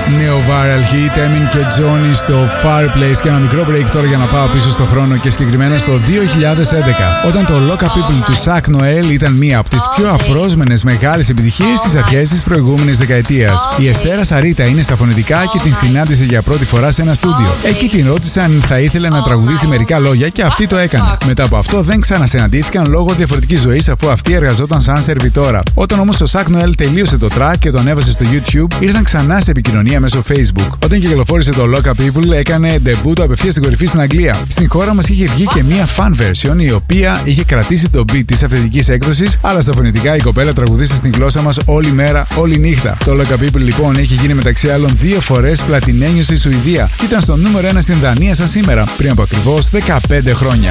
Νέο viral hit, Emin και Johnny στο Fireplace. Και ένα μικρό break τώρα για να πάω πίσω στο χρόνο και συγκεκριμένα στο 2011, όταν το Lock Up People του Zach Noel ήταν μία από τις πιο απρόσμενες μεγάλες επιτυχίες στις αρχές της προηγούμενης δεκαετίας. Η Εστέρα Σαρίτα είναι στα φωνητικά και την συνάντησε για πρώτη φορά σε ένα στούντιο. Εκεί την ρώτησε αν θα ήθελε να τραγουδήσει μερικά λόγια και αυτή το έκανε. Μετά από αυτό δεν ξανασυναντήθηκαν λόγω διαφορετικής ζωής, αφού αυτή εργαζόταν σαν σερβιτόρα. Όταν όμως ο Zach Noel τελείωσε το track και το ανέβασε στο YouTube, ήρθαν ξανά σε επικοινωνία μέσω Facebook. Όταν κυκλοφόρησε το Lock Up People, έκανε debut απευθείας στην κορυφή στην Αγγλία. Στην χώρα μας είχε βγει και μία fan version, η οποία είχε κρατήσει το beat της αυθεντικής έκδοσης, αλλά στα φωνητικά η κοπέλα τραγουδίσε στην γλώσσα μας όλη μέρα, όλη νύχτα. Το Lock Up People λοιπόν έχει γίνει μεταξύ άλλων 2 φορές πλατινένιο στη Σουηδία και ήταν στο νούμερο 1 στην Δανία σαν σήμερα, πριν από ακριβώς 15 χρόνια.